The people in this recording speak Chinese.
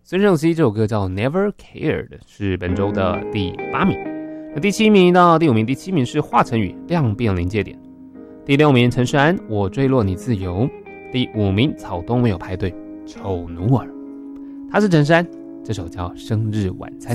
孙盛希这首歌叫 Never Cared， 是本周的第8名。那第7名到第5名，第7名是华晨宇量变临界点，第6名陈势安我坠落你自由，第5名草东没有派对丑奴儿。他是陈势安，这首叫生日晚餐。